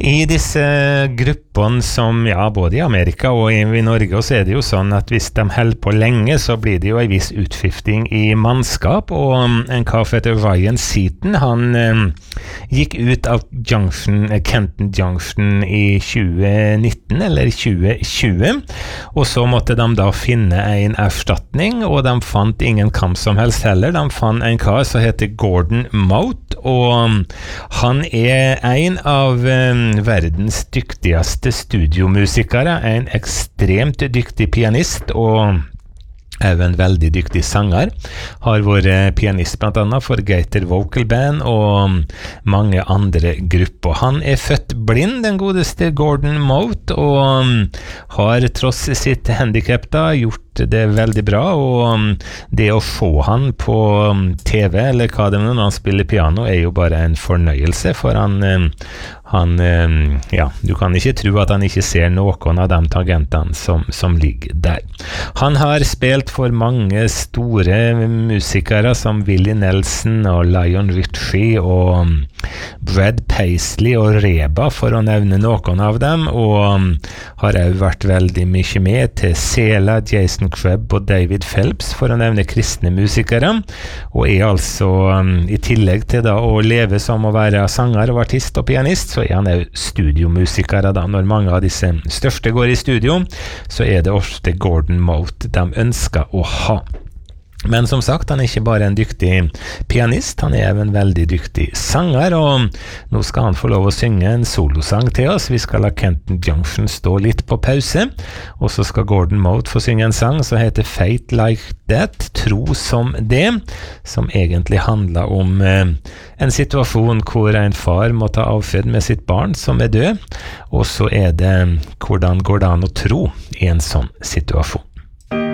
I disse gruppene som, ja, både i Amerika og i Norge, så det jo sånn at hvis de holder på lenge, så blir det jo en viss utskifting i mannskap, og en kar som heter Ryan Seaton, han gikk ut av Kenton Junction i 2019, eller 2020, og så måtte de da finne en erstatning, og de fant ingen kamp som helst heller. De fant en kar som heter Gordon Mote, og han en av verdens dyktigste studiomusikere, en ekstremt dyktig pianist og en veldig dyktig sanger, har vært pianist blant annet for Gator Vocal Band og mange andre grupper. Han født blind, den godeste Gordon Mote, og har tross sitt handicap da gjort det veldig bra, og det å få han på TV, eller hva det er når han spiller piano, jo bare en fornøyelse, for ja, du kan ikke tro at han ikke ser noen av de tangentene som ligger der. Han har spilt for mange store musikere som Willie Nelson og Lion Richie og Brad Paisley og Reba, for å nevne noen av dem, og har også vært veldig mye med til Sela, Jason Crebb og David Phelps, for å nevne kristne musikere, og altså i tillegg til da å leve som å være sanger og artist og pianist, så han studiomusikere da. Når mange av disse største går i studio, så det ofte Gordon Mote de ønsker å ha. Men som sagt, han ikke bare en dyktig pianist, han en veldig dyktig sanger, og nå skal han få lov å synge en solosang til oss. Vi skal la Kenton Junction stå litt på pause, og så skal Gordon Mote få synge en sang som heter Fate Like That, Tro som det, som egentlig handler om en situasjon hvor en far må ta avskjed med sitt barn som død, og så det hvordan går det an å tro i en sånn situasjon.